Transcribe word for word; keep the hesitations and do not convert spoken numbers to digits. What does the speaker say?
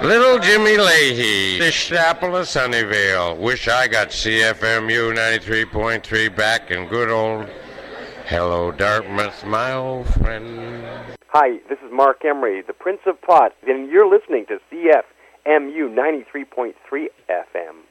Little Jimmy Leahy, the apple of Sunnyvale. Wish I got C F M U ninety-three point three back in good old Hello Dartmouth, my old friend. Hi, this is Mark Emery, the Prince of Pot, and you're listening to C F M U ninety-three point three F M.